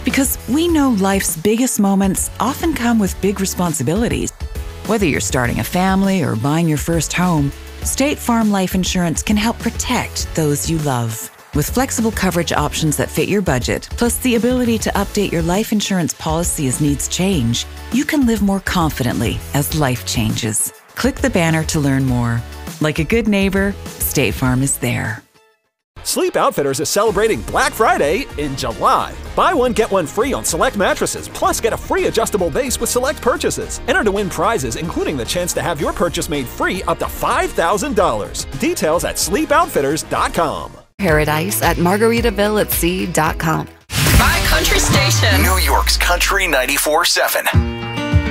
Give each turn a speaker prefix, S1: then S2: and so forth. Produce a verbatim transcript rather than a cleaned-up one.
S1: Because we know life's biggest moments often come with big responsibilities. Whether you're starting a family or buying your first home, State Farm Life Insurance can help protect those you love. With flexible coverage options that fit your budget, plus the ability to update your life insurance policy as needs change, you can live more confidently as life changes. Click the banner to learn more. Like a good neighbor, State Farm is there.
S2: Sleep Outfitters is celebrating Black Friday in July. Buy one, get one free on select mattresses, plus get a free adjustable base with select purchases. Enter to win prizes, including the chance to have your purchase made free up to five thousand dollars. Details at sleep outfitters dot com.
S3: Paradise at margaritaville at sea dot com.
S4: My country station.
S5: New York's Country ninety-four seven.